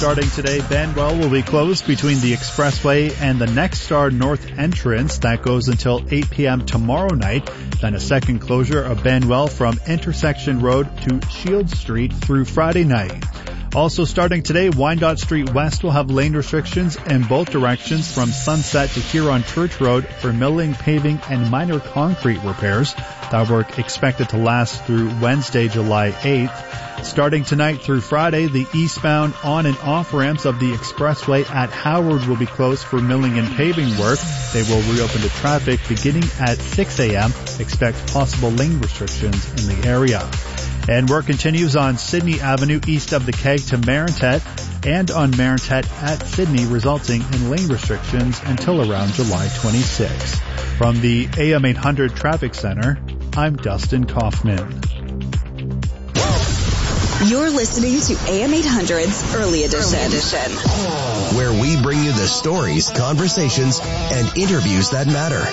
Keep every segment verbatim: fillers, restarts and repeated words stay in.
Starting today, Benwell will be closed between the Expressway and the Next Star North entrance. That goes until eight p.m. tomorrow night. Then a second closure of Benwell from Intersection Road to Shield Street through Friday night. Also starting today, Wyandotte Street West will have lane restrictions in both directions from Sunset to Huron Church Road for milling, paving, and minor concrete repairs. That work expected to last through Wednesday, July eighth. Starting tonight through Friday, the eastbound on and off ramps of the Expressway at Howard will be closed for milling and paving work. They will reopen to traffic beginning at six a.m. Expect possible lane restrictions in the area. And work continues on Sydney Avenue east of the Keg to Marintet and on Marintet at Sydney, resulting in lane restrictions until around July twenty-sixth. From the A M eight hundred Traffic Center, I'm Dustin Kaufman. You're listening to A M eight hundred's Early Edition. Early Edition, where we bring you the stories, conversations, and interviews that matter.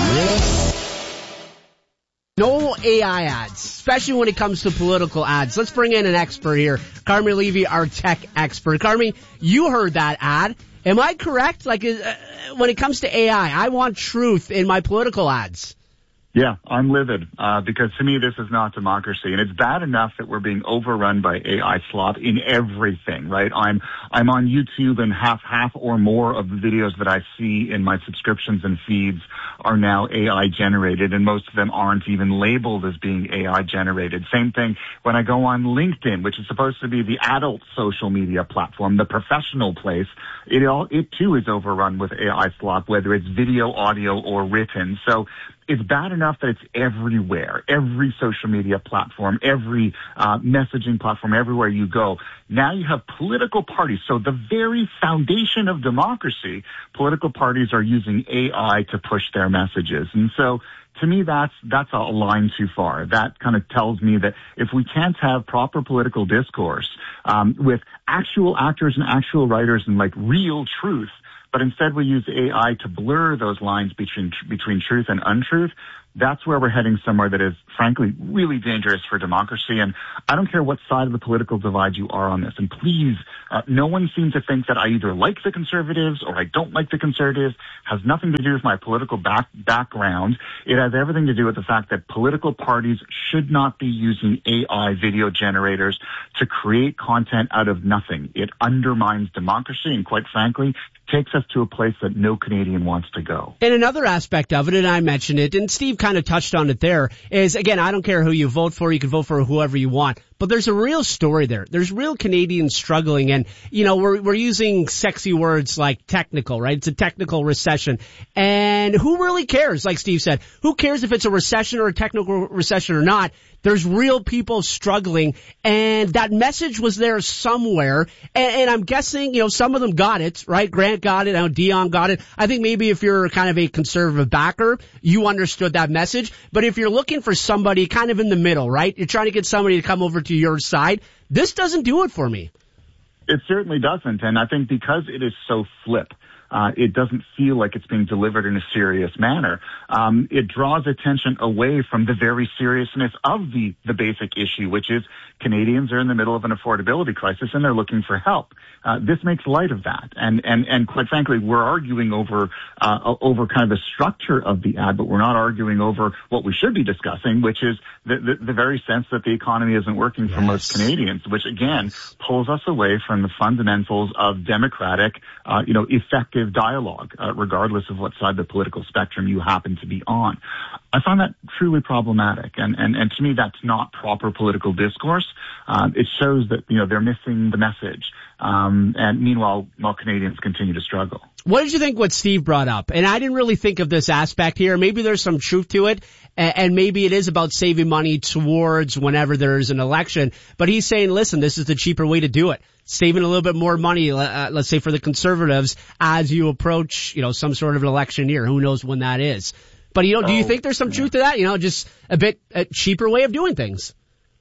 No A I ads, especially when it comes to political ads. Let's bring in an expert here. Carmi Levy, our tech expert. Carmi, you heard that ad. Am I correct? Like, uh, when it comes to A I, I want truth in my political ads. Yeah, I'm livid, uh, because to me this is not democracy, and it's bad enough that we're being overrun by A I slop in everything, right? I'm, I'm on YouTube, and half, half or more of the videos that I see in my subscriptions and feeds are now A I generated, and most of them aren't even labeled as being A I generated. Same thing when I go on LinkedIn, which is supposed to be the adult social media platform, the professional place. It all, it too is overrun with A I slop, whether it's video, audio, or written. So it's bad enough that it's everywhere, every social media platform, every uh, messaging platform, everywhere you go. Now you have political parties. So the very foundation of democracy, political parties are using A I to push their messages. And so to me, that's, that's a line too far. That kind of tells me that if we can't have proper political discourse, um, with actual actors and actual writers and like real truth, but instead we use A I to blur those lines between between truth and untruth, that's where we're heading somewhere that is, frankly, really dangerous for democracy. And I don't care what side of the political divide you are on this. And please, uh, no one seems to think that I either like the conservatives or I don't like the conservatives. Has nothing to do with my political back, background. It has everything to do with the fact that political parties should not be using A I video generators to create content out of nothing. It undermines democracy and, quite frankly, takes us to a place that no Canadian wants to go. And another aspect of it, and I mentioned it, and Steve kind of touched on it there, is, again, I don't care who you vote for. You can vote for whoever you want. But there's a real story there. There's real Canadians struggling. And, you know, we're, we're using sexy words like technical, right? It's a technical recession. And who really cares? Like Steve said, who cares if it's a recession or a technical recession or not? There's real people struggling. And that message was there somewhere. And, and I'm guessing, you know, some of them got it, right? Grant got it. Now Dion got it. I think maybe if you're kind of a conservative backer, you understood that message. But if you're looking for somebody kind of in the middle, right? You're trying to get somebody to come over to your side. This doesn't do it for me. It certainly doesn't. And I think because it is so flip, Uh, it doesn't feel like it's being delivered in a serious manner. Um, it draws attention away from the very seriousness of the, the basic issue, which is Canadians are in the middle of an affordability crisis and they're looking for help. Uh, this makes light of that. And, and, and quite frankly, we're arguing over, uh, over kind of the structure of the ad, but we're not arguing over what we should be discussing, which is the, the, the very sense that the economy isn't working for yes. most Canadians, which again pulls us away from the fundamentals of democratic, uh, you know, effective dialogue, uh, regardless of what side of the political spectrum you happen to be on. I find that truly problematic, and, and, and to me that's not proper political discourse. Um, it shows that, you know, they're missing the message, um, and meanwhile, while Canadians continue to struggle. What did you think what Steve brought up? And I didn't really think of this aspect here. Maybe there's some truth to it, and maybe it is about saving money towards whenever there's an election. But he's saying, listen, this is the cheaper way to do it. Saving a little bit more money, uh, let's say for the Conservatives, as you approach, you know, some sort of an election year. Who knows when that is? But, you know, do you think there's some truth to that? You know, just a bit a cheaper way of doing things?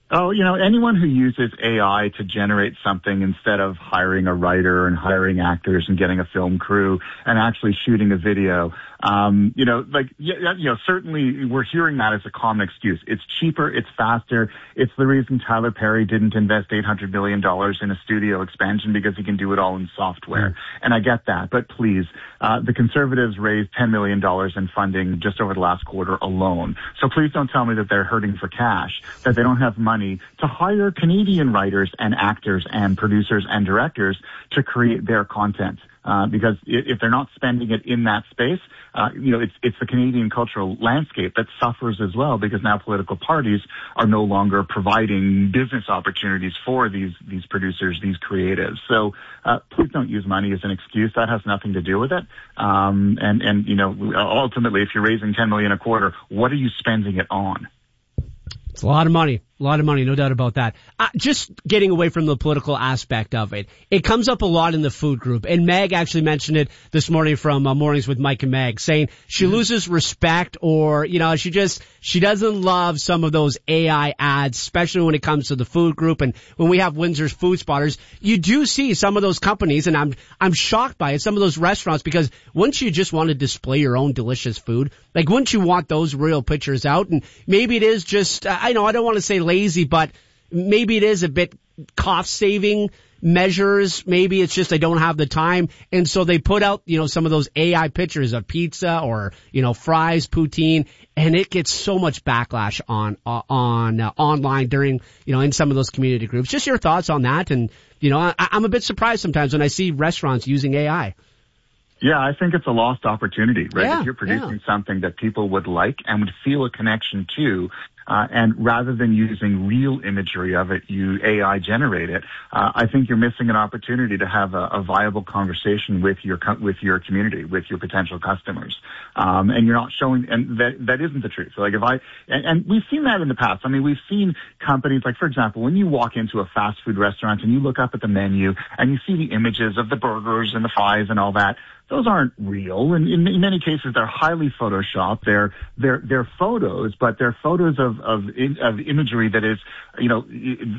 Oh, you know, anyone who uses A I to generate something instead of hiring a writer and hiring actors and getting a film crew and actually shooting a video, um, you know, like, yeah, you know, certainly we're hearing that as a common excuse. It's cheaper, it's faster. It's the reason Tyler Perry didn't invest eight hundred million dollars in a studio expansion, because he can do it all in software. Mm-hmm. And I get that, but please, uh, the Conservatives raised ten million dollars in funding just over the last quarter alone. So please don't tell me that they're hurting for cash, that they don't have money to hire Canadian writers and actors and producers and directors to create their content. Uh, because if they're not spending it in that space, uh, you know, it's, it's the Canadian cultural landscape that suffers as well, because now political parties are no longer providing business opportunities for these, these producers, these creatives. So, uh, please don't use money as an excuse. That has nothing to do with it. Um, and, and, you know, ultimately, if you're raising ten million a quarter, what are you spending it on? It's a lot of money. A lot of money, no doubt about that. Uh, just getting away from the political aspect of it, it comes up a lot in the food group. And Meg actually mentioned it this morning from uh, Mornings with Mike and Meg, saying she mm-hmm. loses respect, or, you know, she just, she doesn't love some of those A I ads, especially when it comes to the food group. And when we have Windsor's Food Spotters, you do see some of those companies, and I'm, I'm shocked by it, some of those restaurants, because wouldn't you just want to display your own delicious food? Like, wouldn't you want those real pictures out? And maybe it is just, uh, I know, I don't want to say lazy, but maybe it is a bit cost-saving measures. Maybe it's just they don't have the time, and so they put out, you know, some of those A I pictures of pizza or, you know, fries, poutine, and it gets so much backlash on uh, on uh, online during, you know, in some of those community groups. Just your thoughts on that, and, you know, I, I'm a bit surprised sometimes when I see restaurants using A I. Yeah, I think it's a lost opportunity, right? Yeah, if you're producing yeah. something that people would like and would feel a connection to, Uh, and rather than using real imagery of it, you A I generate it. Uh, I think you're missing an opportunity to have a, a viable conversation with your with your community, with your potential customers. Um, and you're not showing, and that that isn't the truth. So like if I, and, and we've seen that in the past. I mean, we've seen companies like, for example, when you walk into a fast food restaurant and you look up at the menu and you see the images of the burgers and the fries and all that. Those aren't real. And in, in many cases, they're highly photoshopped. They're, they're, they're photos, but they're photos of, of, of imagery that is, you know,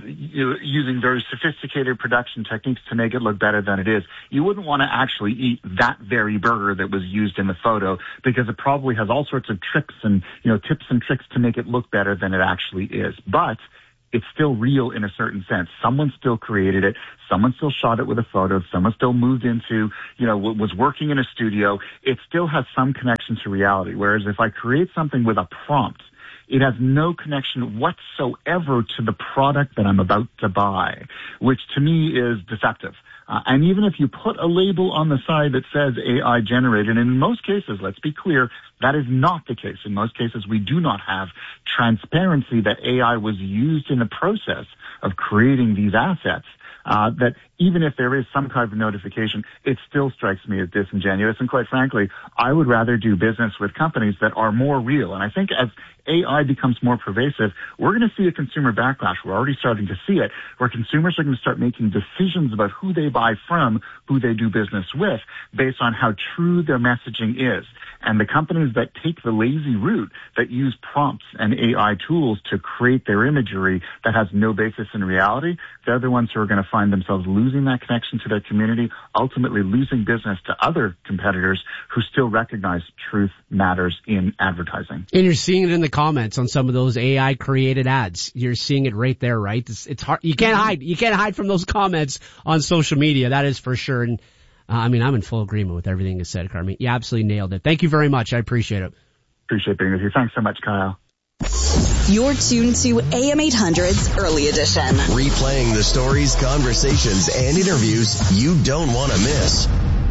using very sophisticated production techniques to make it look better than it is. You wouldn't want to actually eat that very burger that was used in the photo, because it probably has all sorts of tricks and, you know, tips and tricks to make it look better than it actually is. But it's still real in a certain sense. Someone still created it. Someone still shot it with a photo. Someone still moved into, you know, was working in a studio. It still has some connection to reality. Whereas if I create something with a prompt, it has no connection whatsoever to the product that I'm about to buy, which to me is deceptive. Uh, and even if you put a label on the side that says A I generated, and in most cases, let's be clear, that is not the case. In most cases, we do not have transparency that A I was used in the process of creating these assets. Uh, that even if there is some kind of notification, it still strikes me as disingenuous. And quite frankly, I would rather do business with companies that are more real. And I think as A I becomes more pervasive, we're going to see a consumer backlash. We're already starting to see it, where consumers are going to start making decisions about who they buy from, who they do business with, based on how true their messaging is. And the companies that take the lazy route, that use prompts and A I tools to create their imagery that has no basis in reality, they're the ones who are going to find themselves losing that connection to their community, ultimately losing business to other competitors who still recognize truth matters in advertising. And you're seeing it in the comments on some of those A I created ads. You're seeing it right there, right? It's, it's hard. You can't hide. You can't hide from those comments on social media. That is for sure. And Uh, I mean, I'm in full agreement with everything you said, Carmi. You absolutely nailed it. Thank you very much. I appreciate it. Appreciate being with you. Thanks so much, Kyle. You're tuned to A M eight hundred's Early Edition. Replaying the stories, conversations, and interviews you don't want to miss.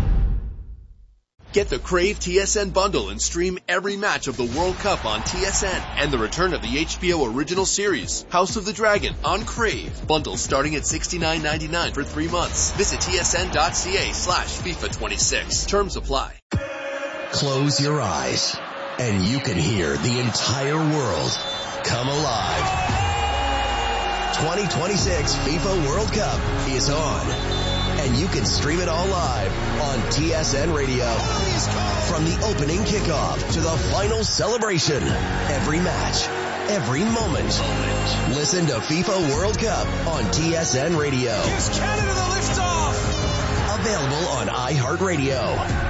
Get the Crave T S N bundle and stream every match of the World Cup on T S N and the return of the H B O original series, House of the Dragon, on Crave. Bundles starting at sixty-nine ninety-nine for three months. Visit tsn.ca slash FIFA 26. Terms apply. Close your eyes and you can hear the entire world come alive. twenty twenty-six FIFA World Cup is on. And you can stream it all live on T S N Radio. From the opening kickoff to the final celebration, every match, every moment. Listen to FIFA World Cup on T S N Radio. Gives Canada the lift-off. Available on iHeartRadio.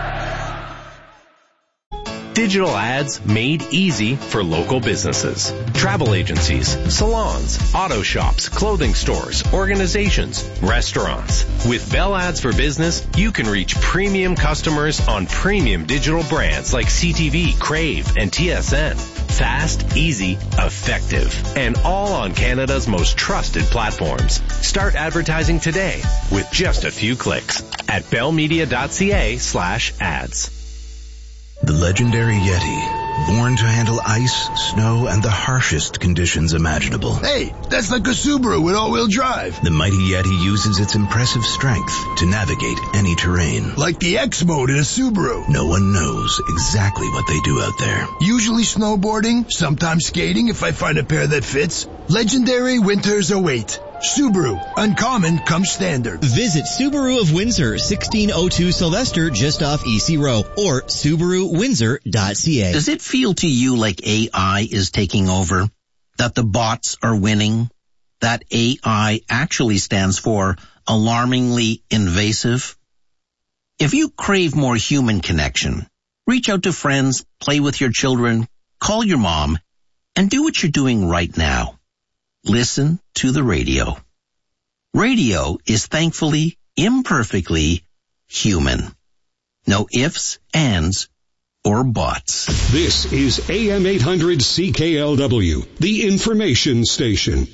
Digital ads made easy for local businesses. Travel agencies, salons, auto shops, clothing stores, organizations, restaurants. With Bell Ads for Business, you can reach premium customers on premium digital brands like C T V, Crave, and T S N. Fast, easy, effective, and all on Canada's most trusted platforms. Start advertising today with just a few clicks at bellmedia.ca slash ads. The legendary Yeti, born to handle ice, snow, and the harshest conditions imaginable. Hey, that's like a Subaru with all-wheel drive. The mighty Yeti uses its impressive strength to navigate any terrain. Like the X mode in a Subaru. No one knows exactly what they do out there. Usually snowboarding, sometimes skating if I find a pair that fits. Legendary winters await. Subaru, uncommon comes standard. Visit Subaru of Windsor, sixteen oh two Sylvester, just off E C Row, or Subaru Windsor dot C A. Does it feel to you like A I is taking over? That the bots are winning? That A I actually stands for alarmingly invasive? If you crave more human connection, reach out to friends, play with your children, call your mom, and do what you're doing right now. Listen to the radio. Radio is thankfully, imperfectly human. No ifs, ands, or buts. This is A M eight hundred C K L W, the information station.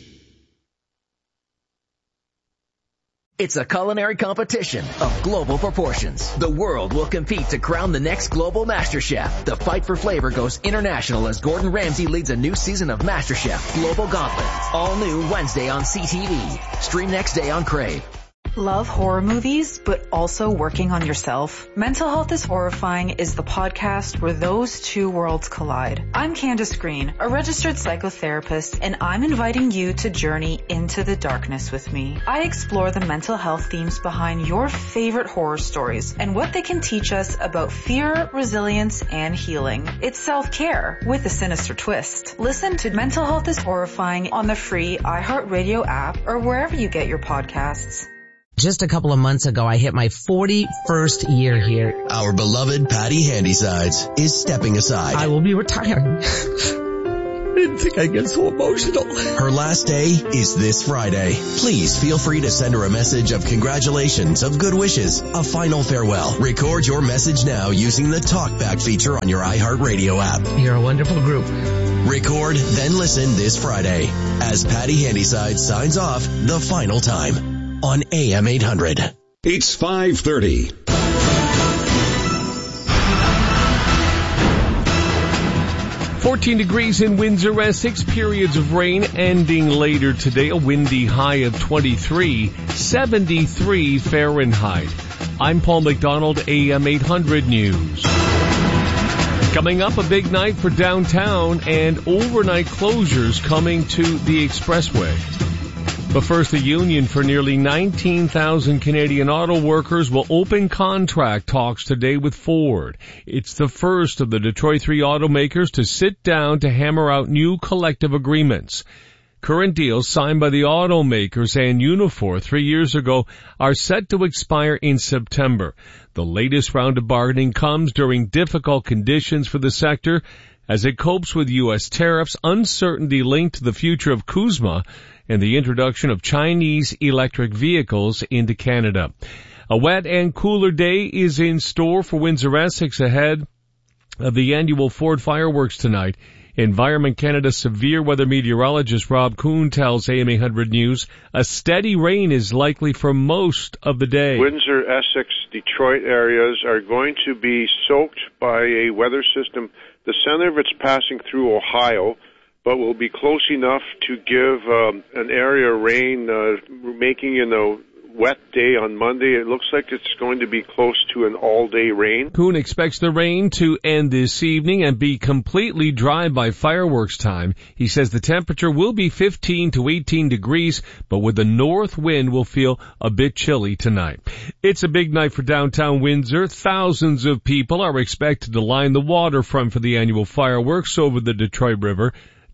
It's a culinary competition of global proportions. The world will compete to crown the next global MasterChef. The fight for flavor goes international as Gordon Ramsay leads a new season of MasterChef Global Gauntlet. All new Wednesday on C T V. Stream next day on Crave. Love horror movies, but also working on yourself? Mental Health is Horrifying is the podcast where those two worlds collide. I'm Candace Green, a registered psychotherapist, and I'm inviting you to journey into the darkness with me. I explore the mental health themes behind your favorite horror stories and what they can teach us about fear, resilience, and healing. It's self-care with a sinister twist. Listen to Mental Health is Horrifying on the free iHeartRadio app or wherever you get your podcasts. Just a couple of months ago, I hit my forty-first year here. Our beloved Patty Handysides is stepping aside. I will be retiring. I didn't think I'd get so emotional. Her last day is this Friday. Please feel free to send her a message of congratulations, of good wishes, a final farewell. Record your message now using the TalkBack feature on your iHeartRadio app. You're a wonderful group. Record, then listen this Friday as Patty Handysides signs off the final time. On A M eight hundred. It's five thirty. fourteen degrees in Windsor, Essex, periods of rain ending later today, a windy high of twenty-three, seventy-three Fahrenheit. I'm Paul McDonald, A M eight hundred News. Coming up, a big night for downtown and overnight closures coming to the expressway. But first, the union for nearly nineteen thousand Canadian auto workers will open contract talks today with Ford. It's the first of the Detroit three automakers to sit down to hammer out new collective agreements. Current deals signed by the automakers and Unifor three years ago are set to expire in September. The latest round of bargaining comes during difficult conditions for the sector as it copes with U S tariffs, uncertainty linked to the future of CUSMA, and the introduction of Chinese electric vehicles into Canada. A wet and cooler day is in store for Windsor, Essex ahead of the annual Ford fireworks tonight. Environment Canada severe weather meteorologist Rob Kuhn tells A M eight hundred News a steady rain is likely for most of the day. Windsor, Essex, Detroit areas are going to be soaked by a weather system. The center of it's passing through Ohio, but will be close enough to give um, an area of rain, uh, making in a wet day on Monday. It looks like it's going to be close to an all-day rain. Kuhn expects the rain to end this evening and be completely dry by fireworks time. He says the temperature will be fifteen to eighteen degrees, but with the north wind will feel a bit chilly tonight. It's a big night for downtown Windsor. Thousands of people are expected to line the waterfront for the annual fireworks over the Detroit River.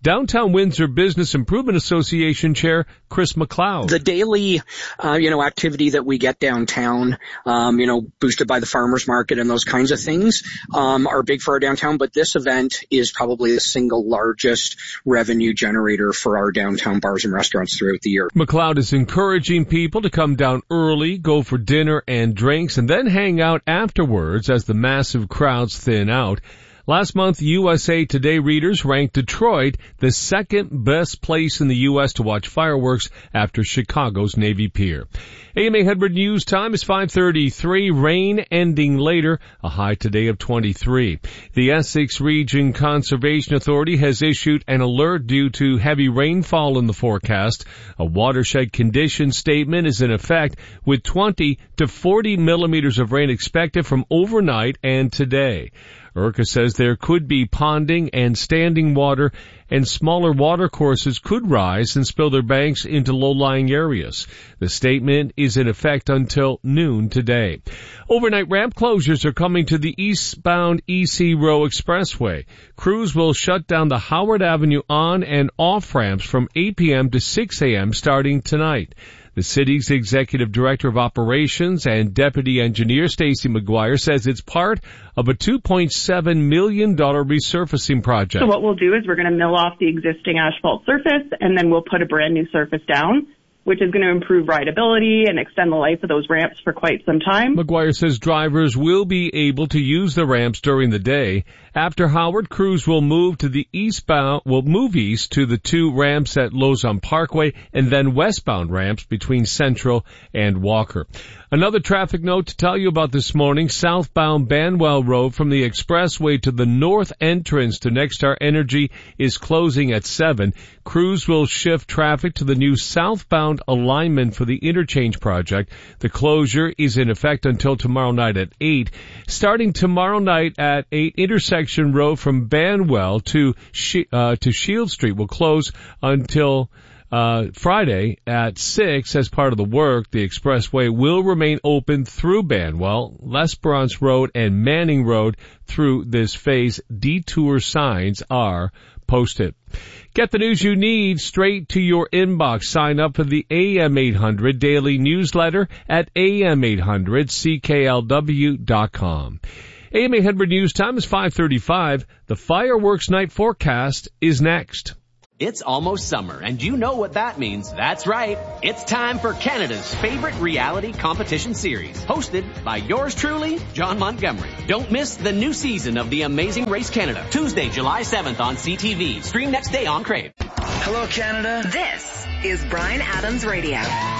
Downtown Windsor Business Improvement Association Chair Chris McLeod. The daily, uh, you know, activity that we get downtown, um, you know, boosted by the farmers market and those kinds of things, um, are big for our downtown. But this event is probably the single largest revenue generator for our downtown bars and restaurants throughout the year. McLeod is encouraging people to come down early, go for dinner and drinks, and then hang out afterwards as the massive crowds thin out. Last month, U S A Today readers ranked Detroit the second best place in the U S to watch fireworks after Chicago's Navy Pier. A M A Hedberg News time is five thirty-three. Rain ending later, a high today of twenty-three. The Essex Region Conservation Authority has issued an alert due to heavy rainfall in the forecast. A watershed condition statement is in effect with twenty to forty millimeters of rain expected from overnight and today. I R C A says there could be ponding and standing water, and smaller watercourses could rise and spill their banks into low-lying areas. The statement is in effect until noon today. Overnight ramp closures are coming to the eastbound E C Row Expressway. Crews will shut down the Howard Avenue on and off ramps from eight p.m. to six a.m. starting tonight. The city's executive director of operations and deputy engineer Stacy McGuire says it's part of a two point seven million dollars resurfacing project. So what we'll do is we're going to mill off the existing asphalt surface, and then we'll put a brand new surface down, which is going to improve rideability and extend the life of those ramps for quite some time. McGuire says drivers will be able to use the ramps during the day. After Howard, crews will move to the eastbound, will move east to the two ramps at Lausanne Parkway and then westbound ramps between Central and Walker. Another traffic note to tell you about this morning, southbound Banwell Road from the expressway to the north entrance to Nexstar Energy is closing at seven. Crews will shift traffic to the new southbound alignment for the interchange project. The closure is in effect until tomorrow night at eight. Starting tomorrow night at eight, intersection road from Banwell to, uh, to Shield Street will close until Uh, Friday at six as part of the work. The expressway will remain open through Banwell, L'Esperance Road, and Manning Road through this phase. Detour signs are posted. Get the news you need straight to your inbox. Sign up for the A M eight hundred daily newsletter at A M eight hundred C K L W dot com. A M eight hundred News time is five thirty-five. The fireworks night forecast is next. It's almost summer, and you know what that means. That's right. It's time for Canada's favorite reality competition series, hosted by yours truly, John Montgomery. Don't miss the new season of The Amazing Race Canada, Tuesday, July seventh on C T V. Stream next day on Crave. Hello, Canada. This is Bryan Adams Radio.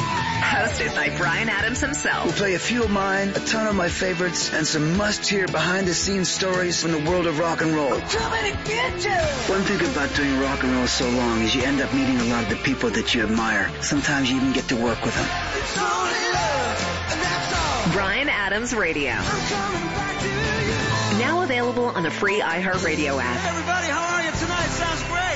Hosted by Bryan Adams himself. We'll play a few of mine, a ton of my favorites, and some must-hear behind-the-scenes stories from the world of rock and roll. I'm coming to get you! One thing about doing rock and roll so long is you end up meeting a lot of the people that you admire. Sometimes you even get to work with them. It's only love, and that's all. Bryan Adams Radio. I'm coming back to you. Now available on the free iHeartRadio app. Hey everybody, how are you tonight? Sounds great.